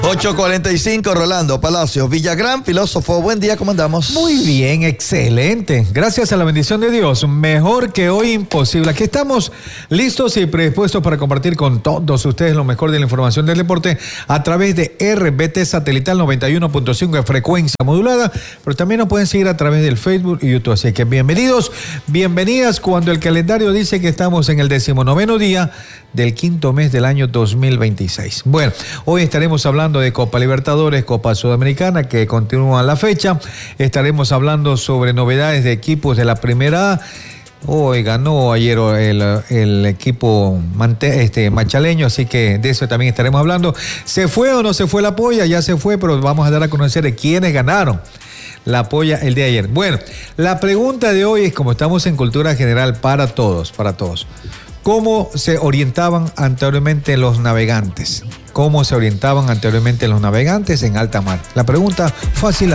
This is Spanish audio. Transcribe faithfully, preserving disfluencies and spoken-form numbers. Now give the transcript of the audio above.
ocho cuarenta y cinco, Rolando Palacios, Villagrán, filósofo. Buen día, ¿cómo andamos? Muy bien, excelente. Gracias a la bendición de Dios. Mejor que hoy imposible. Aquí estamos listos y predispuestos para compartir con todos ustedes lo mejor de la información del deporte a través de R B T Satelital noventa y uno punto cinco de frecuencia modulada, pero también nos pueden seguir a través del Facebook y YouTube. Así que bienvenidos, bienvenidas cuando el calendario dice que estamos en el decimonoveno día del quinto mes del año dos mil veintiséis. Bueno, hoy estaremos hablando de Copa Libertadores, Copa Sudamericana, que continúa la fecha. Estaremos hablando sobre novedades de equipos de la Primera A. Hoy ganó ayer el, el equipo mante, este, machaleño, así que de eso también estaremos hablando. ¿Se fue o no se fue la polla? Ya se fue, pero vamos a dar a conocer de quiénes ganaron la polla el día de ayer. Bueno, la pregunta de hoy es, como estamos en cultura general para todos, para todos, ¿cómo se orientaban anteriormente los navegantes? ¿Cómo se orientaban anteriormente los navegantes en alta mar? La pregunta fácil.